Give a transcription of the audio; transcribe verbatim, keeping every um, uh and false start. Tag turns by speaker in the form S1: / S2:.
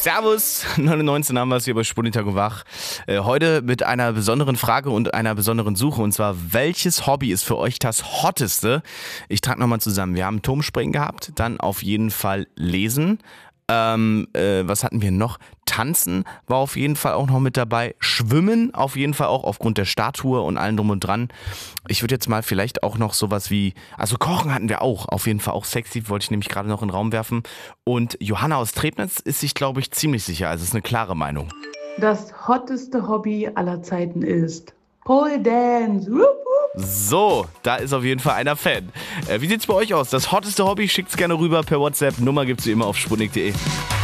S1: Servus, neun Uhr neunzehn haben wir es hier bei Sputnik Tag und Wach. Äh, heute mit einer besonderen Frage und einer besonderen Suche. Und zwar, welches Hobby ist für euch das Hotteste? Ich trage nochmal zusammen. Wir haben Turmspringen gehabt, dann auf jeden Fall Lesen. Ähm, äh, was hatten wir noch? Tanzen war auf jeden Fall auch noch mit dabei. Schwimmen auf jeden Fall auch aufgrund der Statue und allem drum und dran. Ich würde jetzt mal vielleicht auch noch sowas wie, also Kochen hatten wir auch, auf jeden Fall auch sexy, wollte ich nämlich gerade noch in den Raum werfen. Und Johanna aus Trebnitz ist sich, glaube ich, ziemlich sicher, also es ist eine klare Meinung.
S2: Das hotteste Hobby aller Zeiten ist Pole Dance. Wupp, wupp.
S1: So, da ist auf jeden Fall einer Fan. Äh, wie sieht's bei euch aus? Das hotteste Hobby? Schickt's gerne rüber per WhatsApp. Nummer gibt's wie immer auf sputnik punkt de.